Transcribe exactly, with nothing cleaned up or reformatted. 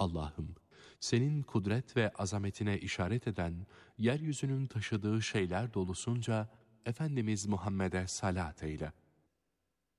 Allah'ım, senin kudret ve azametine işaret eden, yeryüzünün taşıdığı şeyler dolusunca Efendimiz Muhammed'e salat eyle.